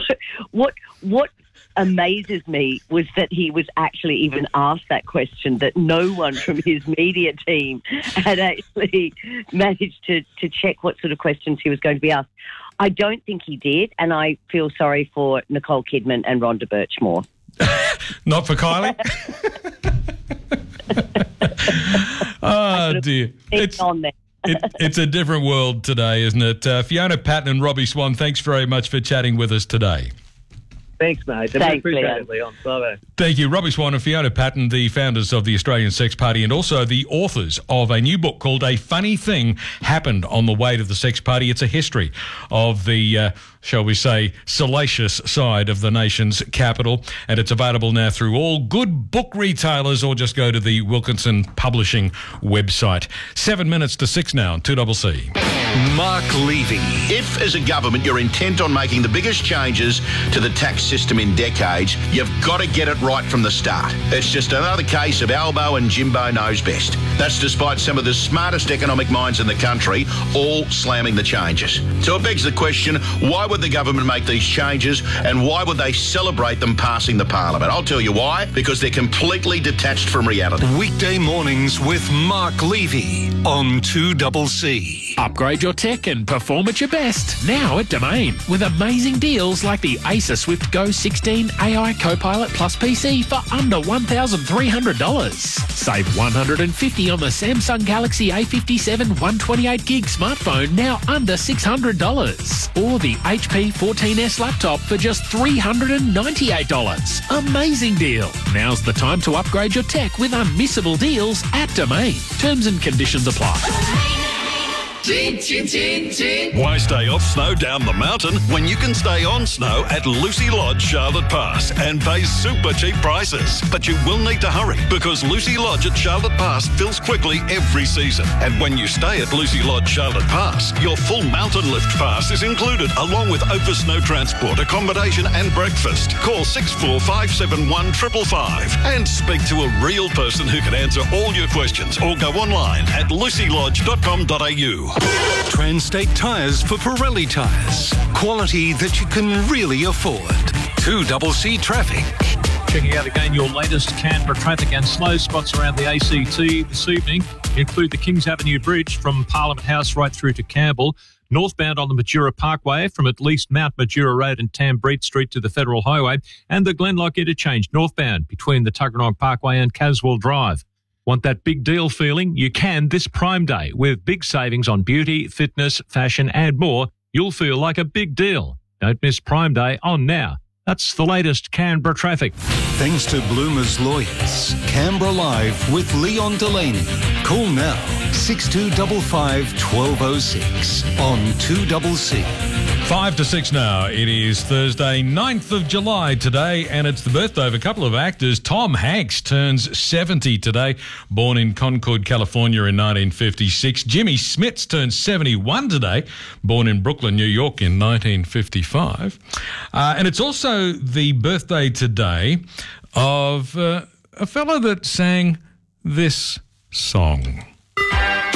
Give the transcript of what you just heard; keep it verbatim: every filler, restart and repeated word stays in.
what, what, what amazes me was that he was actually even asked that question, that no one from his media team had actually managed to, to check what sort of questions he was going to be asked. I don't think he did, and I feel sorry for Nicole Kidman and Rhonda Birchmore. Not for Kylie? Oh, dear. It's on there. it, it's a different world today, isn't it? Uh, Fiona Patton and Robbie Swan, thanks very much for chatting with us today. Thanks, mate. I appreciate it, Leon. Bye-bye. Thank you. Robbie Swan and Fiona Patton, the founders of the Australian Sex Party and also the authors of a new book called A Funny Thing Happened on the Way to the Sex Party. It's a history of the, uh, shall we say, salacious side of the nation's capital, and it's available now through all good book retailers, or just go to the Wilkinson Publishing website. Seven minutes to six now on two C C. Mark Levy. If, as a government, you're intent on making the biggest changes to the tax system in decades, you've got to get it right from the start. It's just another case of Albo and Jimbo knows best. That's despite some of the smartest economic minds in the country all slamming the changes. So it begs the question, why would the government make these changes, and why would they celebrate them passing the parliament? I'll tell you why. Because they're completely detached from reality. Weekday mornings with Mark Levy on two C C. Upgrade your tech and perform at your best now at Domain with amazing deals like the Acer Swift Go sixteen A I Copilot Plus P C for under one thousand three hundred dollars. Save one hundred fifty dollars on the Samsung Galaxy A fifty-seven one twenty-eight gig smartphone, now under six hundred dollars. Or the H P fourteen S laptop for just three hundred ninety-eight dollars. Amazing deal. Now's the time to upgrade your tech with unmissable deals at Domain. Terms and conditions apply. Chin, chin, chin, chin. Why stay off snow down the mountain when you can stay on snow at Lucy Lodge Charlotte Pass and pay super cheap prices? But you will need to hurry because Lucy Lodge at Charlotte Pass fills quickly every season. And when you stay at Lucy Lodge Charlotte Pass, your full mountain lift pass is included along with Opus Snow Transport, accommodation and breakfast. Call six four five seven one five five five and speak to a real person who can answer all your questions, or go online at lucy lodge dot com dot a u. Transtate Tyres for Pirelli Tyres. Quality that you can really afford. two C C Traffic. Checking out again your latest Canberra traffic and slow spots around the A C T this evening include the Kings Avenue Bridge from Parliament House right through to Campbell, northbound on the Majura Parkway from at least Mount Majura Road and Tambreet Street to the Federal Highway, and the Glenlock Interchange northbound between the Tuggeranong Parkway and Caswell Drive. Want that big deal feeling? You can this Prime Day with big savings on beauty, fitness, fashion and more. You'll feel like a big deal. Don't miss Prime Day on now. That's the latest Canberra traffic. Thanks to Bloomer's Lawyers. Canberra Live with Leon Delaney. Call now six two five five one two zero six on two C C. Five to six now. It is Thursday, ninth of July today, and it's the birthday of a couple of actors. Tom Hanks turns seventy today, born in Concord, California in nineteen fifty-six. Jimmy Smits turns seventy-one today, born in Brooklyn, New York in nineteen fifty-five. Uh, and it's also the birthday today of uh, a fellow that sang this song.